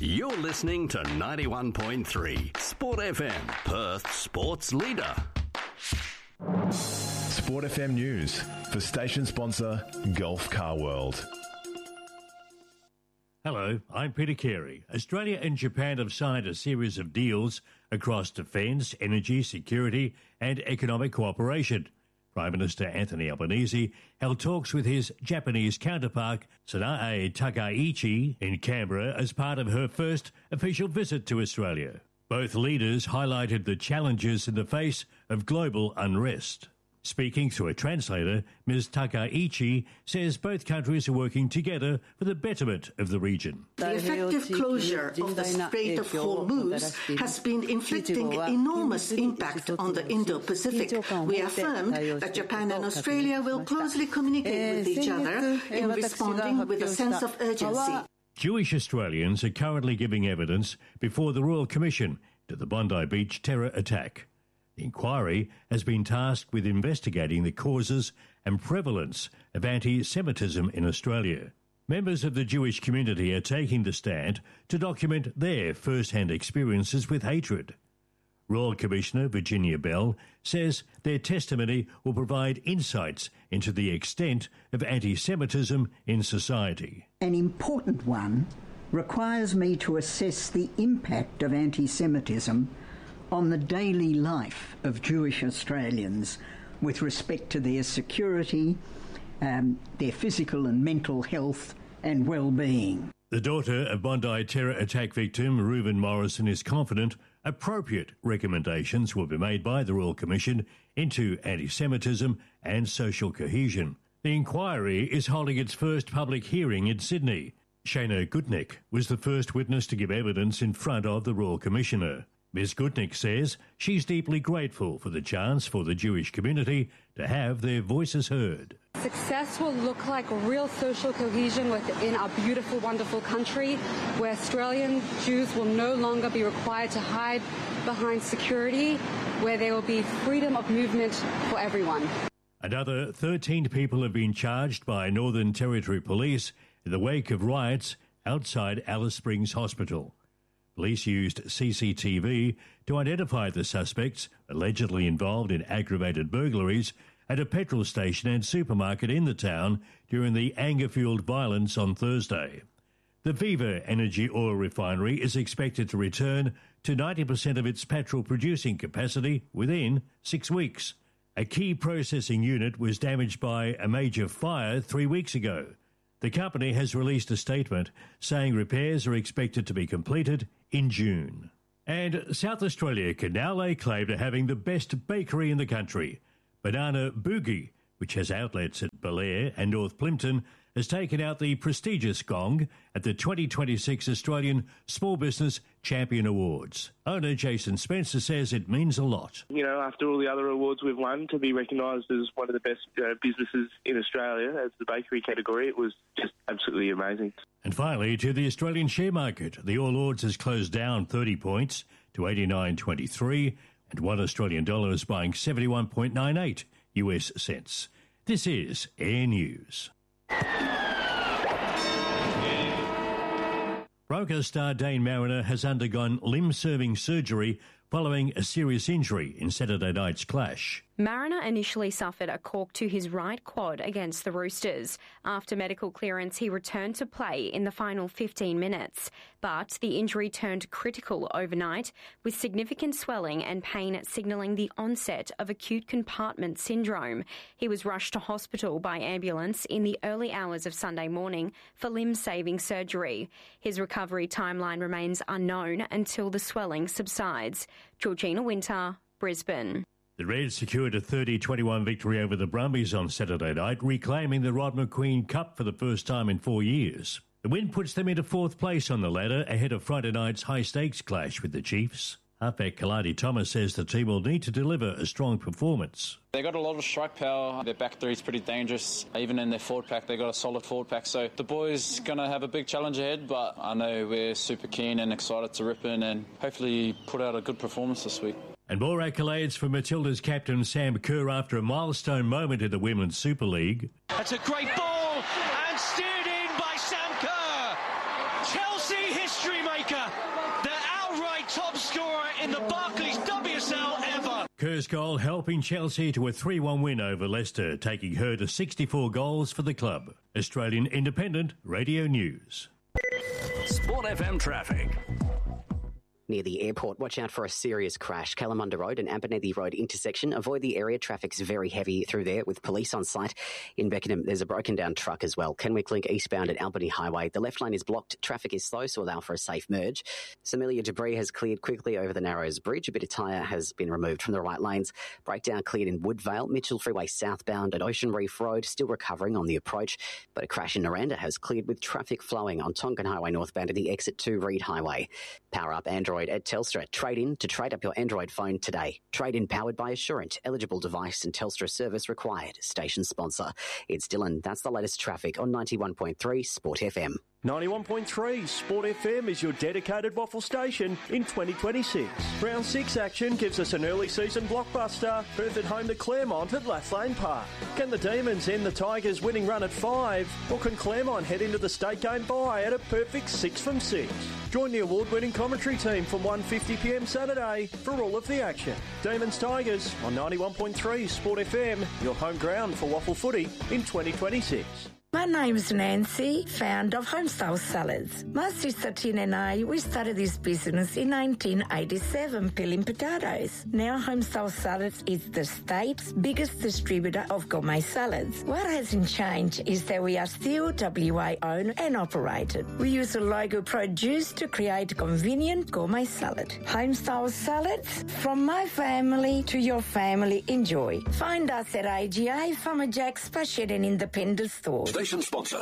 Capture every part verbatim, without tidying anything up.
You're listening to ninety-one point three Sport F M, Perth Sports Leader. Sport F M News for station sponsor Gulf Car World. Hello, I'm Peter Carey. Australia and Japan have signed a series of deals across defence, energy, security and economic cooperation. Prime Minister Anthony Albanese held talks with his Japanese counterpart Sanae Takaichi in Canberra as part of her first official visit to Australia. Both leaders highlighted the challenges in the face of global unrest. Speaking through a translator, Miz Takaichi says both countries are working together for the betterment of the region. The effective closure of the Strait of Hormuz has been inflicting enormous impact on the Indo-Pacific. We affirmed that Japan and Australia will closely communicate with each other in responding with a sense of urgency. Jewish Australians are currently giving evidence before the Royal Commission to the Bondi Beach terror attack. The inquiry has been tasked with investigating the causes and prevalence of anti-Semitism in Australia. Members of the Jewish community are taking the stand to document their first-hand experiences with hatred. Royal Commissioner Virginia Bell says their testimony will provide insights into the extent of anti-Semitism in society. An important one requires me to assess the impact of anti-Semitism on the daily life of Jewish Australians with respect to their security, um, their physical and mental health and well-being. The daughter of Bondi terror attack victim Reuben Morrison is confident appropriate recommendations will be made by the Royal Commission into anti-Semitism and social cohesion. The inquiry is holding its first public hearing in Sydney. Shana Gutnick was the first witness to give evidence in front of the Royal Commissioner. Miz Gutnick says she's deeply grateful for the chance for the Jewish community to have their voices heard. Success will look like real social cohesion within our beautiful, wonderful country, where Australian Jews will no longer be required to hide behind security, where there will be freedom of movement for everyone. Another thirteen people have been charged by Northern Territory Police in the wake of riots outside Alice Springs Hospital. Police used C C T V to identify the suspects allegedly involved in aggravated burglaries at a petrol station and supermarket in the town during the anger-fueled violence on Thursday. The Viva Energy oil refinery is expected to return to ninety percent of its petrol-producing capacity within six weeks. A key processing unit was damaged by a major fire three weeks ago. The company has released a statement saying repairs are expected to be completed in June. And South Australia can now lay claim to having the best bakery in the country. Banana Boogie, which has outlets at Belair and North Plympton, has taken out the prestigious gong at the twenty twenty-six Australian Small Business Champion Awards. Owner Jason Spencer says it means a lot. You know, after all the other awards we've won, to be recognised as one of the best uh, businesses in Australia as the bakery category, it was just absolutely amazing. And finally, to the Australian share market. The All Ords has closed down thirty points to eighty-nine twenty-three, and one Australian dollar is buying seventy-one point nine eight U S cents. This is Air News. Broker star Dane Mariner has undergone limb-serving surgery following a serious injury in Saturday night's clash. Mariner initially suffered a cork to his right quad against the Roosters. After medical clearance, he returned to play in the final fifteen minutes. But the injury turned critical overnight, with significant swelling and pain signalling the onset of acute compartment syndrome. He was rushed to hospital by ambulance in the early hours of Sunday morning for limb-saving surgery. His recovery timeline remains unknown until the swelling subsides. Georgina Winter, Brisbane. The Reds secured a thirty twenty-one victory over the Brumbies on Saturday night, reclaiming the Rod McQueen Cup for the first time in four years. The win puts them into fourth place on the ladder ahead of Friday night's high-stakes clash with the Chiefs. Halfback Kalani Thomas says the team will need to deliver a strong performance. They got a lot of strike power. Their back three is pretty dangerous. Even in their forward pack, they got a solid forward pack. So the boys going to have a big challenge ahead, but I know we're super keen and excited to rip in and hopefully put out a good performance this week. And more accolades for Matilda's captain Sam Kerr after a milestone moment in the Women's Super League. That's a great ball and steered in by Sam Kerr. Chelsea Chelsea history maker, the outright top scorer in the Barclays W S L ever. Kerr's goal helping Chelsea to a three one win over Leicester, taking her to sixty-four goals for the club. Australian Independent Radio News. Sport F M traffic. Near the airport, watch out for a serious crash. Kalamunda Road and Abernethy Road intersection. Avoid the area. Traffic's very heavy through there with police on site. In Beckenham, there's a broken down truck as well. Kenwick Link eastbound at Albany Highway. The left lane is blocked. Traffic is slow, so allow for a safe merge. Familiar debris has cleared quickly over the Narrows Bridge. A bit of tyre has been removed from the right lanes. Breakdown cleared in Woodvale. Mitchell Freeway southbound at Ocean Reef Road. Still recovering on the approach, but a crash in Naranda has cleared with traffic flowing on Tonkin Highway northbound at the exit to Reed Highway. Power up Android at Telstra. Trade in to trade up your Android phone today. Trade in powered by Assurant. Eligible device and Telstra service required. Station sponsor. It's Dylan. That's the latest traffic on ninety-one point three Sport F M. ninety-one point three Sport F M is your dedicated waffle station in twenty twenty-six. Round six action gives us an early season blockbuster. Perth at home to Claremont at Lathlane Park. Can the Demons end the Tigers' winning run at five? Or can Claremont head into the state game bye at a perfect six from six? Join the award-winning commentary team from one fifty p m Saturday for all of the action. Demons Tigers on ninety-one point three Sport F M, your home ground for waffle footy in twenty twenty-six. My name's Nancy, founder of Homestyle Salads. My sister Tin and I, we started this business in nineteen eighty-seven, peeling potatoes. Now Homestyle Salads is the state's biggest distributor of gourmet salads. What hasn't changed is that we are still W A owned and operated. We use a local produce to create a convenient gourmet salad. Homestyle Salads, from my family to your family, enjoy. Find us at A G A, Farmer Jack's, Special and Independent stores. Station sponsor.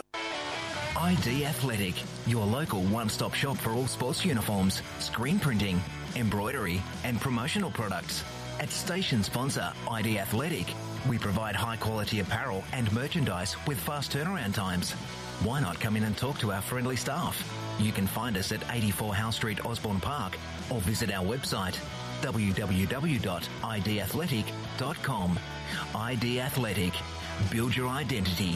I D Athletic, your local one-stop shop for all sports uniforms, screen printing, embroidery and promotional products. At station sponsor I D Athletic, we provide high-quality apparel and merchandise with fast turnaround times. Why not come in and talk to our friendly staff? You can find us at eighty-four Howe Street, Osborne Park, or visit our website w w w dot i d athletic dot com. I D Athletic. Build your identity.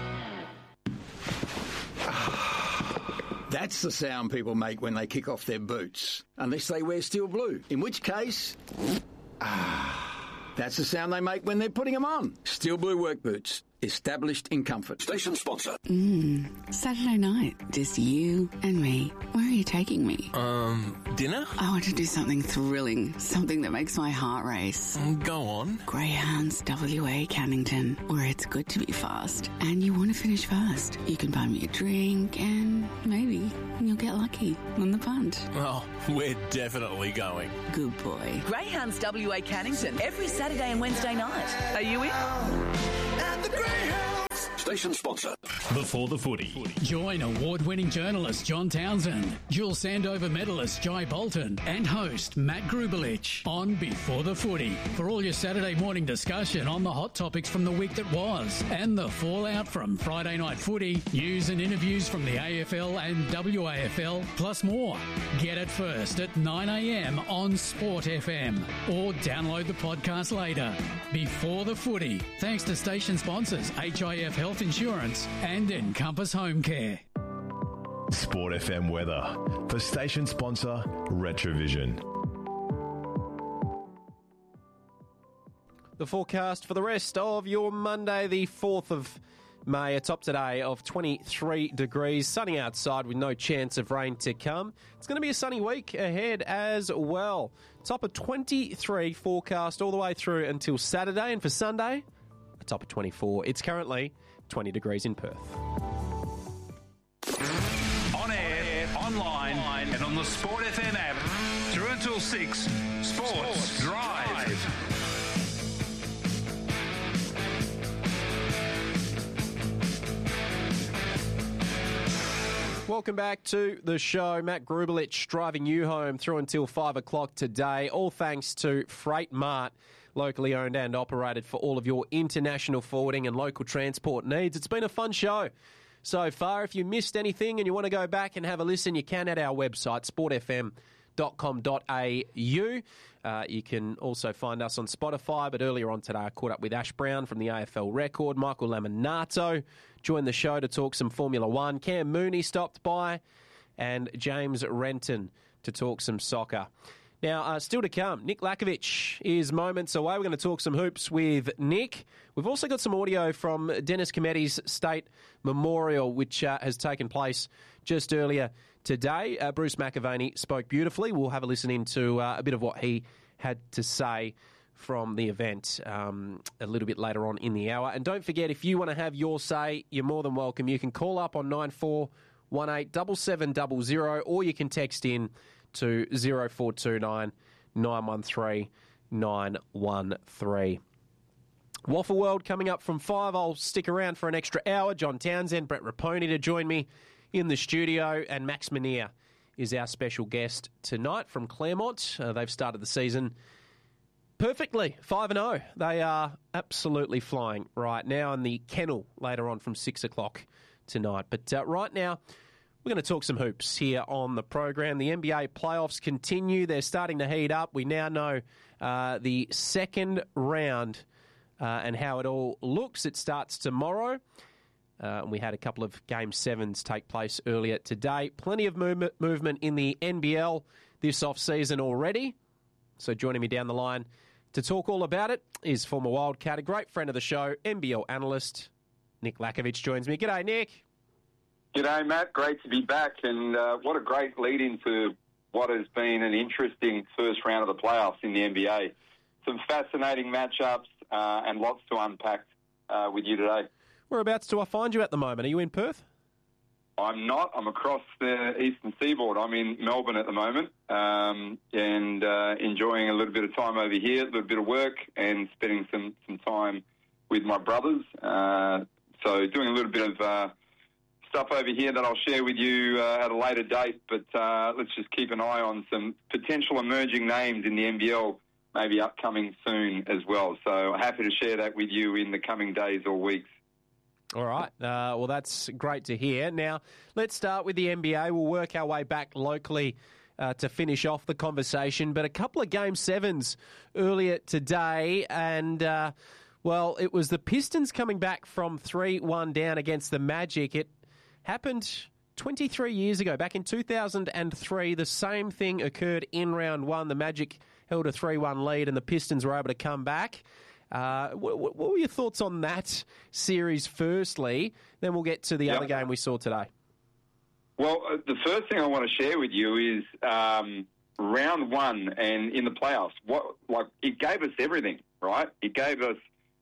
That's the sound people make when they kick off their boots. Unless they wear steel blue. In which case... Ah, that's the sound they make when they're putting them on. Steel blue work boots. Established in comfort. Station sponsor. Mmm, Saturday night, just you and me. Where are you taking me? Um, dinner? I want to do something thrilling, something that makes my heart race. Go on. Greyhounds W A Cannington, where it's good to be fast, and you want to finish fast. You can buy me a drink, and maybe you'll get lucky on the punt. Oh, we're definitely going. Good boy. Greyhounds W A Cannington, every Saturday and Wednesday night. Are you in? At the Greyhounds. Station sponsor. Before the footy. Join award-winning journalist John Townsend, dual Sandover medalist Jai Bolton, and host Matt Grubelich on Before the Footy for all your Saturday morning discussion on the hot topics from the week that was and the fallout from Friday night footy, news and interviews from the A F L and W A F L, plus more. Get it first at nine a m on Sport F M or download the podcast later. Before the Footy, thanks to station sponsors H I F Health Insurance and Encompass Home Care. Sport F M weather for station sponsor Retrovision. The forecast for the rest of your Monday, the fourth of May, a top today of twenty-three degrees, sunny outside with no chance of rain to come. It's going to be a sunny week ahead as well. Top of twenty-three forecast all the way through until Saturday, and for Sunday, a top of twenty-four. It's currently twenty degrees in Perth. On air, online, and on the Sport F M app. Through until six, Sports, Sports Drive. Drive. Welcome back to the show. Matt Grubelich driving you home through until five o'clock today. All thanks to Freight Mart, locally owned and operated for all of your international forwarding and local transport needs. It's been a fun show so far. If you missed anything and you want to go back and have a listen, you can at our website, sport f m dot com dot a u. Uh, you can also find us on Spotify, but earlier on today I caught up with Ash Brown from the A F L Record. Michael Laminato joined the show to talk some Formula One. Cam Mooney stopped by and James Renton to talk some soccer. Now, uh, still to come, Nick Lakovic is moments away. We're going to talk some hoops with Nick. We've also got some audio from Dennis Cometti's State Memorial, which uh, has taken place just earlier today. Uh, Bruce McAvaney spoke beautifully. We'll have a listen into uh, a bit of what he had to say from the event um, a little bit later on in the hour. And don't forget, if you want to have your say, you're more than welcome. You can call up on nine four one eight seven seven zero zero, or you can text in to zero four two nine nine one three nine one three. Waffle World coming up from five. I'll stick around for an extra hour. John Townsend, Brett Raponi to join me in the studio, and Max Manier is our special guest tonight from Claremont. Uh, they've started the season perfectly, five and oh. They are absolutely flying right now, and the kennel later on from six o'clock tonight. But uh, right now, we're going to talk some hoops here on the program. The N B A playoffs continue. They're starting to heat up. We now know uh, the second round uh, and how it all looks. It starts tomorrow. Uh, and we had a couple of Game sevens take place earlier today. Plenty of movement, movement in the N B L this off-season already. So joining me down the line to talk all about it is former Wildcat, a great friend of the show, N B L analyst, Nick Lakovic joins me. G'day, Nick. G'day, Matt. Great to be back, and uh, what a great lead into what has been an interesting first round of the playoffs in the N B A. Some fascinating matchups uh, and lots to unpack uh, with you today. Whereabouts do I find you at the moment? Are you in Perth? I'm not. I'm across the eastern seaboard. I'm in Melbourne at the moment um, and uh, enjoying a little bit of time over here, a little bit of work, and spending some, some time with my brothers. Uh, so doing a little bit of uh, stuff over here that I'll share with you uh, at a later date. But uh, let's just keep an eye on some potential emerging names in the N B L, maybe upcoming soon as well. So happy to share that with you in the coming days or weeks. All right. Uh, well, that's great to hear. Now, let's start with the N B A. We'll work our way back locally uh, to finish off the conversation. But a couple of Game sevens earlier today, and, uh, well, it was the Pistons coming back from three one down against the Magic. It happened twenty-three years ago. Back in two thousand three, the same thing occurred in round one. The Magic held a three one lead, and the Pistons were able to come back. Uh, what, what were your thoughts on that series firstly? Then we'll get to the yep. other game we saw today. Well, uh, the first thing I want to share with you is um, round one and in the playoffs. What like it gave us everything, right? It gave us,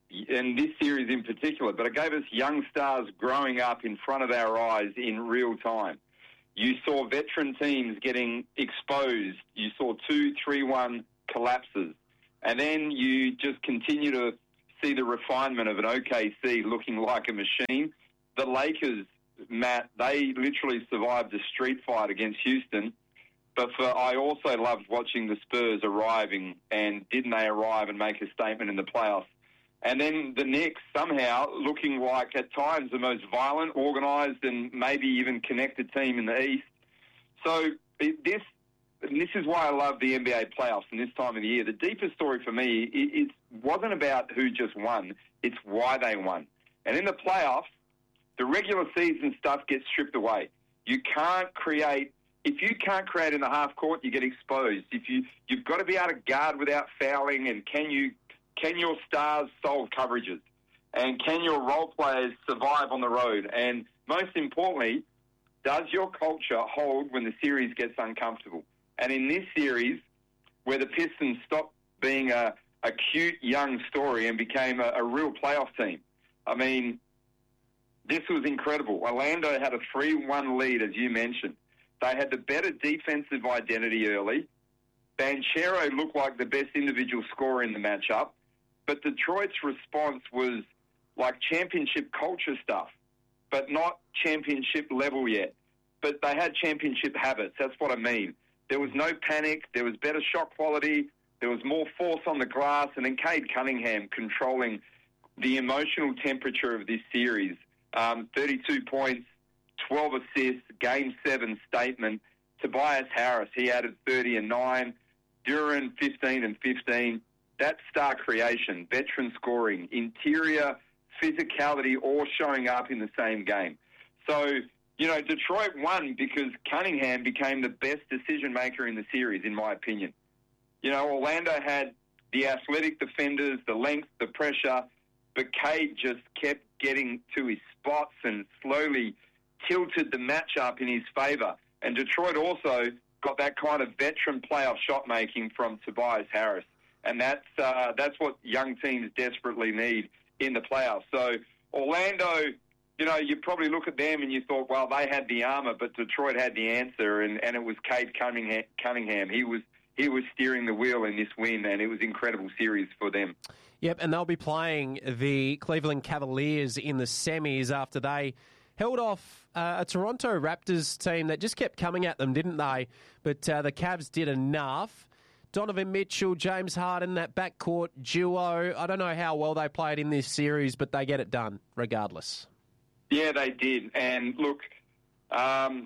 in this series in particular, but it gave us young stars growing up in front of our eyes in real time. You saw veteran teams getting exposed. You saw two three one collapses. And then you just continue to see the refinement of an O K C looking like a machine. The Lakers, Matt, they literally survived a street fight against Houston. But for, I also loved watching the Spurs arriving, and didn't they arrive and make a statement in the playoffs? And then the Knicks somehow looking like at times the most violent, organised, and maybe even connected team in the East. So it, this... And this is why I love the N B A playoffs and this time of the year. The deepest story for me, it, it wasn't about who just won. It's why they won. And in the playoffs, the regular season stuff gets stripped away. You can't create, if you can't create in the half court, you get exposed. If you, you've got to be able to guard without fouling, and can you, can your stars solve coverages? And can your role players survive on the road? And most importantly, does your culture hold when the series gets uncomfortable? And in this series, where the Pistons stopped being a, a cute young story and became a, a real playoff team, I mean, this was incredible. Orlando had a three one lead, as you mentioned. They had the better defensive identity early. Banchero looked like the best individual scorer in the matchup. But Detroit's response was like championship culture stuff, but not championship level yet. But they had championship habits. That's what I mean. There was no panic. There was better shot quality. There was more force on the glass. And then Cade Cunningham controlling the emotional temperature of this series. Um, thirty-two points, twelve assists, Game seven statement. Tobias Harris, he added thirty and nine. Duran, fifteen and fifteen. That's star creation, veteran scoring, interior physicality, all showing up in the same game. So you know, Detroit won because Cunningham became the best decision maker in the series, in my opinion. You know, Orlando had the athletic defenders, the length, the pressure, but Cade just kept getting to his spots and slowly tilted the matchup in his favour. And Detroit also got that kind of veteran playoff shot making from Tobias Harris. And that's uh, that's what young teams desperately need in the playoffs. So Orlando, you know, you probably look at them and you thought, well, they had the armour, but Detroit had the answer, and, and it was Cade Cunningham. Cunningham. He was he was steering the wheel in this win, and it was an incredible series for them. Yep, and they'll be playing the Cleveland Cavaliers in the semis after they held off uh, a Toronto Raptors team that just kept coming at them, didn't they? But uh, the Cavs did enough. Donovan Mitchell, James Harden, that backcourt duo. I don't know how well they played in this series, but they get it done regardless. Yeah, they did. And look, um,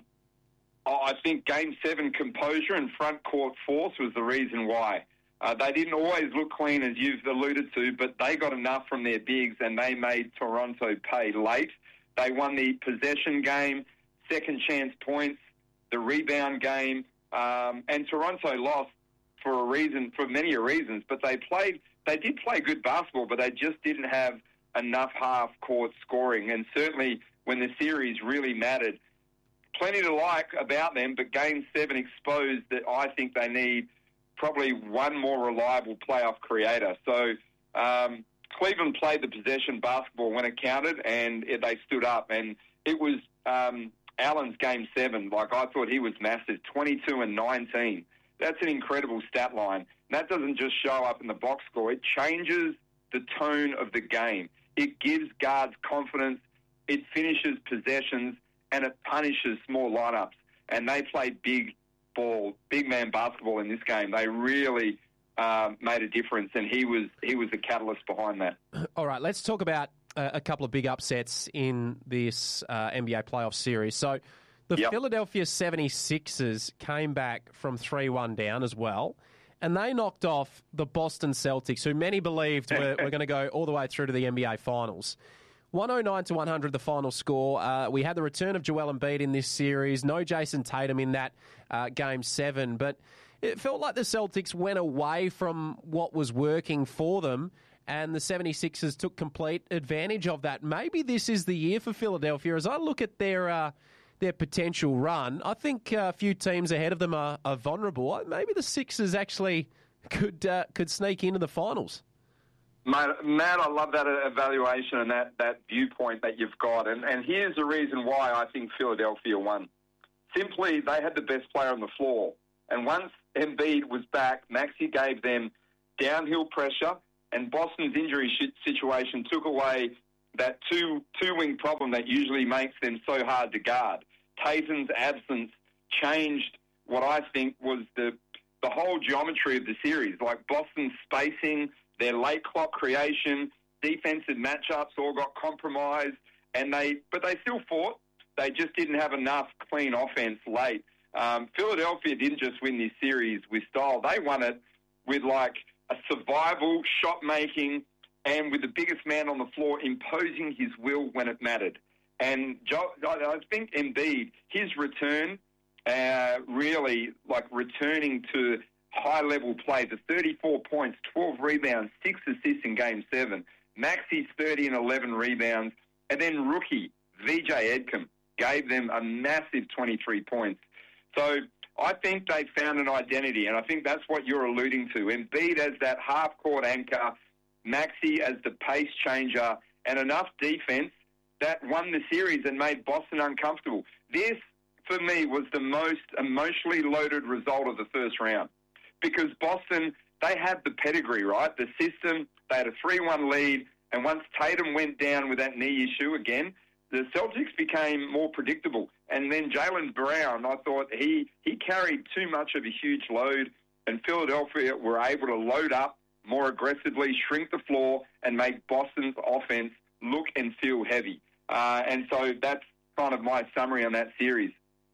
I think Game seven composure and front court force was the reason why. Uh, they didn't always look clean, as you've alluded to, but they got enough from their bigs and they made Toronto pay late. They won the possession game, second chance points, the rebound game, um, and Toronto lost for a reason, for many reasons, but they played, they did play good basketball, but they just didn't have enough half-court scoring, and certainly when the series really mattered. Plenty to like about them, but Game seven exposed that I think they need probably one more reliable playoff creator. So um, Cleveland played the possession basketball when it counted, and it, they stood up, and it was um, Allen's Game seven. Like, I thought he was massive, twenty-two and nineteen. That's an incredible stat line. And that doesn't just show up in the box score. It changes the tone of the game. It gives guards confidence. It finishes possessions, and it punishes small lineups. And they played big ball, big man basketball in this game. They really um, made a difference, and he was he was the catalyst behind that. All right, let's talk about uh, a couple of big upsets in this uh, N B A playoff series. So the yep. Philadelphia seventy-sixers came back from three one down as well, and they knocked off the Boston Celtics, who many believed were, were going to go all the way through to the N B A Finals. one oh nine to one hundred the final score. Uh, we had the return of Joel Embiid in this series. No Jason Tatum in that uh, Game seven. But it felt like the Celtics went away from what was working for them, and the seventy-sixers took complete advantage of that. Maybe this is the year for Philadelphia. As I look at their uh, their potential run, I think a few teams ahead of them are, are vulnerable. Maybe the Sixers actually could uh, could sneak into the finals. Matt, Matt, I love that evaluation and that, that viewpoint that you've got. And, and here's the reason why I think Philadelphia won. Simply, they had the best player on the floor. And once Embiid was back, Maxey gave them downhill pressure, and Boston's injury situation took away that two, two-wing problem that usually makes them so hard to guard. Tatum's absence changed what I think was the, the whole geometry of the series, like Boston's spacing, their late clock creation, defensive matchups all got compromised, and they but they still fought. They just didn't have enough clean offense late. Um, Philadelphia didn't just win this series with style. They won it with like a survival, shot making, and with the biggest man on the floor imposing his will when it mattered. And Joe, I think Embiid, his return, uh, really like returning to high-level play, the thirty-four points, twelve rebounds, six assists in Game seven. Maxey's thirty and eleven rebounds. And then rookie, V J Edcomb, gave them a massive twenty-three points. So I think they found an identity, and I think that's what you're alluding to. Embiid as that half-court anchor, Maxey as the pace changer, and enough defense that won the series and made Boston uncomfortable. This, for me, was the most emotionally loaded result of the first round. Because Boston, they had the pedigree, right? The system, they had a three one lead, and once Tatum went down with that knee issue again, the Celtics became more predictable. And then Jaylen Brown, I thought he, he carried too much of a huge load, and Philadelphia were able to load up more aggressively, shrink the floor, and make Boston's offense look and feel heavy. Uh, and so that's kind of my summary on that series.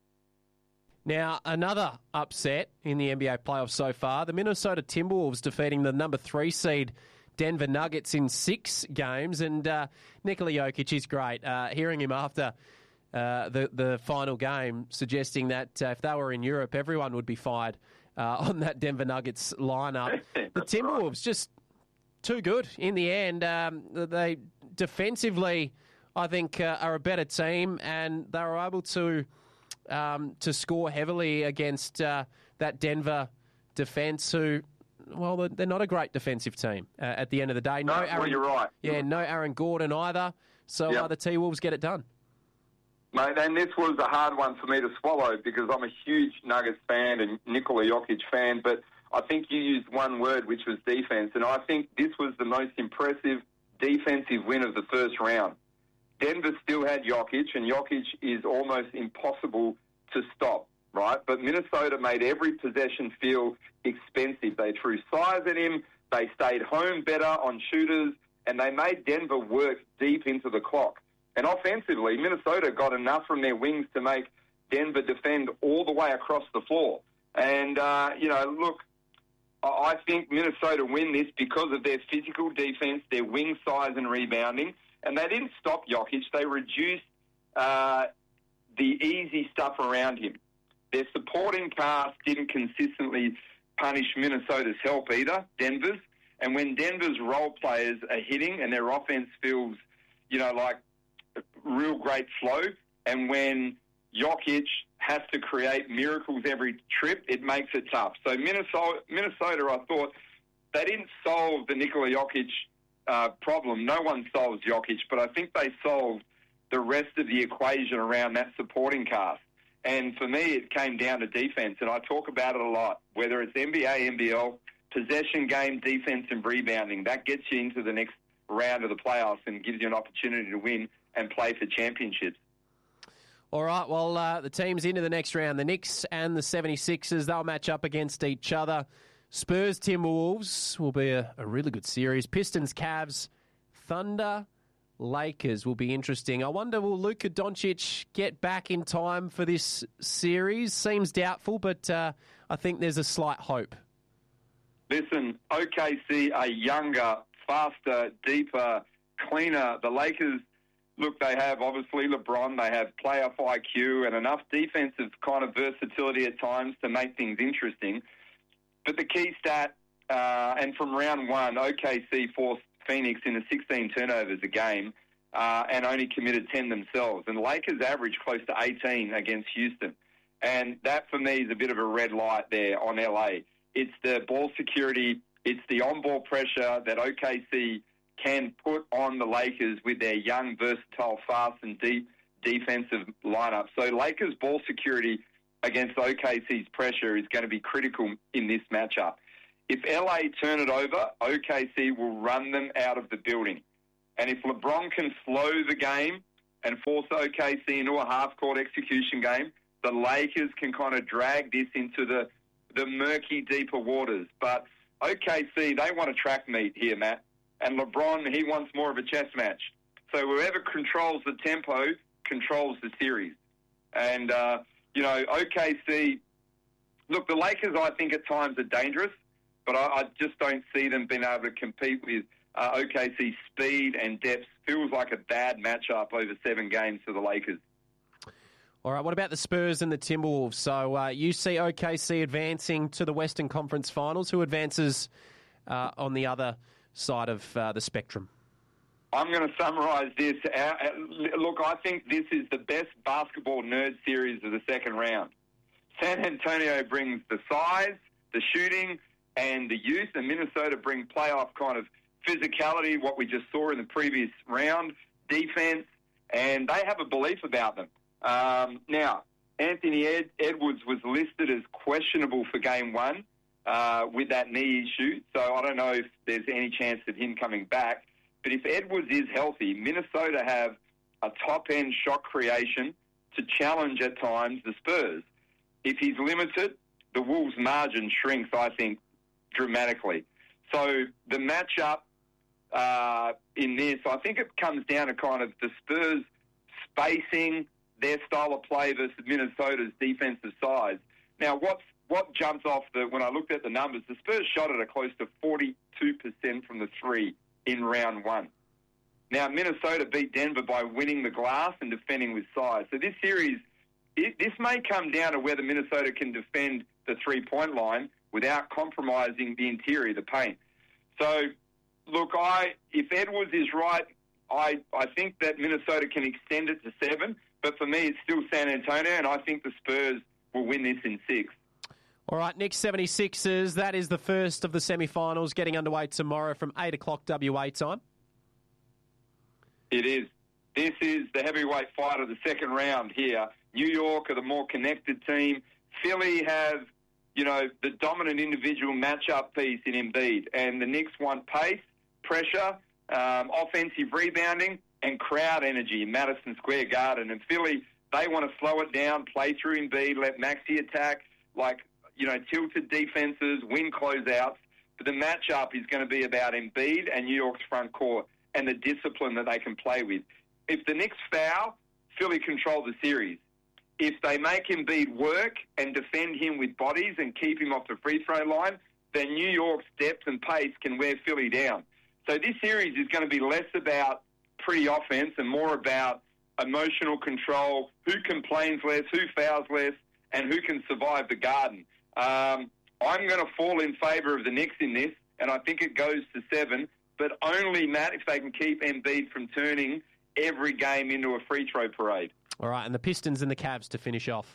Now, another upset in the N B A playoffs so far, the Minnesota Timberwolves defeating the number three seed Denver Nuggets in six games. And uh, Nikola Jokic is great. Uh, hearing him after uh, the, the final game, suggesting that uh, if they were in Europe, everyone would be fired uh, on that Denver Nuggets lineup. The Timberwolves just too good in the end. Um, they defensively, I think, uh, are a better team, and they were able to um, to score heavily against uh, that Denver defence, who, well, they're not a great defensive team uh, at the end of the day. No, no Aaron, well, you're right. Yeah, no Aaron Gordon either. So yep. uh, the T-Wolves get it done. Mate, and this was a hard one for me to swallow because I'm a huge Nuggets fan and Nikola Jokic fan, but I think you used one word, which was defense, and I think this was the most impressive defensive win of the first round. Denver still had Jokic, and Jokic is almost impossible to stop, right? But Minnesota made every possession feel expensive. They threw size at him, they stayed home better on shooters, and they made Denver work deep into the clock. And offensively, Minnesota got enough from their wings to make Denver defend all the way across the floor. And, uh, you know, look, I think Minnesota win this because of their physical defense, their wing size and rebounding. And they didn't stop Jokic. They reduced uh, the easy stuff around him. Their supporting cast didn't consistently punish Minnesota's help either, Denver's. And when Denver's role players are hitting and their offense feels, you know, like real great flow, and when Jokic has to create miracles every trip, it makes it tough. So Minnesota, Minnesota, I thought, they didn't solve the Nikola Jokic uh, problem. No one solves Jokic, but I think they solved the rest of the equation around that supporting cast. And for me, it came down to defense, and I talk about it a lot, whether it's N B A, N B L, possession game, defense, and rebounding. That gets you into the next round of the playoffs and gives you an opportunity to win and play for championships. All right, well, uh, the teams into the next round, the Knicks and the seventy-sixers, they'll match up against each other. Spurs, Timberwolves will be a, a really good series. Pistons, Cavs, Thunder, Lakers will be interesting. I wonder, will Luka Doncic get back in time for this series? Seems doubtful, but uh, I think there's a slight hope. Listen, O K C are younger, faster, deeper, cleaner. The Lakers, look, they have obviously LeBron, they have playoff I Q and enough defensive kind of versatility at times to make things interesting. But the key stat, uh, and from round one, O K C forced Phoenix into sixteen turnovers a game uh, and only committed ten themselves. And the Lakers averaged close to eighteen against Houston. And that, for me, is a bit of a red light there on L A. It's the ball security, it's the on-ball pressure that O K C can put on the Lakers with their young, versatile, fast and deep defensive lineup. So Lakers' ball security against O K C's pressure is going to be critical in this matchup. If L A turn it over, O K C will run them out of the building. And if LeBron can slow the game and force O K C into a half-court execution game, the Lakers can kind of drag this into the, the murky, deeper waters. But O K C, they want a track meet here, Matt. And LeBron, he wants more of a chess match. So whoever controls the tempo controls the series. And, uh, you know, O K C, look, the Lakers, I think, at times are dangerous, but I, I just don't see them being able to compete with uh, O K C's speed and depth. Feels like a bad matchup over seven games for the Lakers. All right, what about the Spurs and the Timberwolves? So uh, you see O K C advancing to the Western Conference Finals. Who advances uh, on the other side of uh, the spectrum? I'm going to summarise this. Uh, look, I think this is the best basketball nerd series of the second round. San Antonio brings the size, the shooting, and the youth, and Minnesota bring playoff kind of physicality, what we just saw in the previous round, defense, and they have a belief about them. Um, now, Anthony Ed- Edwards was listed as questionable for game one uh, with that knee issue, so I don't know if there's any chance of him coming back. But if Edwards is healthy, Minnesota have a top-end shot creation to challenge at times the Spurs. If he's limited, the Wolves' margin shrinks, I think, dramatically. So the matchup uh, in this, I think it comes down to kind of the Spurs spacing their style of play versus Minnesota's defensive size. Now, what's, what jumps off the when I looked at the numbers, the Spurs shot at a close to forty-two percent from the three in round one. Now, Minnesota beat Denver by winning the glass and defending with size. So this series, it, this may come down to whether Minnesota can defend the three-point line without compromising the interior of the paint. So, look, I if Edwards is right, I, I think that Minnesota can extend it to seven. But for me, it's still San Antonio, and I think the Spurs will win this in six. All right, Nick, seventy-sixers, that is the first of the semi-finals getting underway tomorrow from eight o'clock W A time. It is. This is the heavyweight fight of the second round here. New York are the more connected team. Philly have, you know, the dominant individual matchup piece in Embiid. And the Knicks want pace, pressure, um, offensive rebounding, and crowd energy in Madison Square Garden. And Philly, they want to slow it down, play through Embiid, let Maxey attack, like, you know, tilted defenses, win closeouts. But the matchup is going to be about Embiid and New York's front court and the discipline that they can play with. If the Knicks foul, Philly control the series. If they make Embiid work and defend him with bodies and keep him off the free throw line, then New York's depth and pace can wear Philly down. So this series is going to be less about pretty offense and more about emotional control, who complains less, who fouls less, and who can survive the Garden. Um, I'm going to fall in favour of the Knicks in this, and I think it goes to seven, but only, Matt, if they can keep Embiid from turning every game into a free throw parade. All right, and the Pistons and the Cavs to finish off.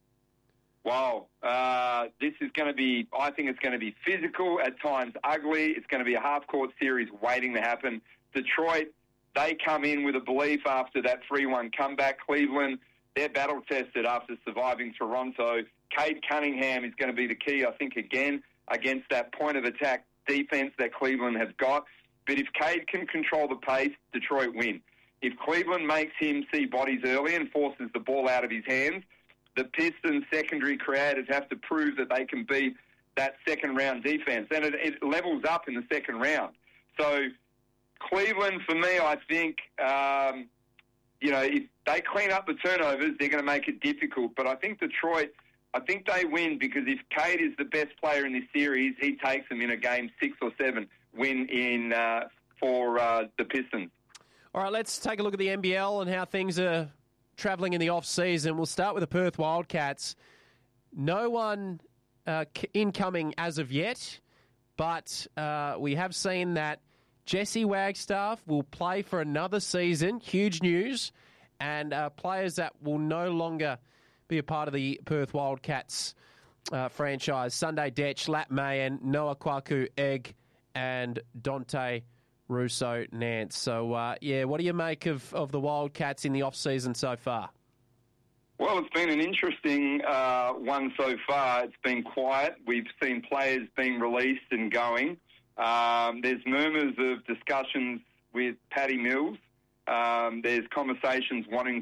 Wow. Uh, this is going to be, I think it's going to be physical, at times ugly. It's going to be a half-court series waiting to happen. Detroit, they come in with a belief after that three one comeback. Cleveland, they're battle-tested after surviving Toronto. Cade Cunningham is going to be the key, I think, again, against that point-of-attack defense that Cleveland has got. But if Cade can control the pace, Detroit win. If Cleveland makes him see bodies early and forces the ball out of his hands, the Pistons secondary creators have to prove that they can beat that second-round defense. And it, it levels up in the second round. So Cleveland, for me, I think, um, you know, if they clean up the turnovers, they're going to make it difficult. But I think Detroit, I think they win because if Cade is the best player in this series, he takes them in a game six or seven win in uh, for uh, the Pistons. All right, let's take a look at the N B L and how things are travelling in the off-season. We'll start with the Perth Wildcats. No one uh, incoming as of yet, but uh, we have seen that Jesse Wagstaff will play for another season. Huge news. And uh, players that will no longer be a part of the Perth Wildcats uh, franchise. Sunday Detch, Lat Mayen, Noah Kwaku Egg, and Dante Russo Nance. So, uh, yeah, what do you make of, of the Wildcats in the off-season so far? Well, it's been an interesting uh, one so far. It's been quiet. We've seen players being released and going. Um, there's murmurs of discussions with Patty Mills. Um, there's conversations wanting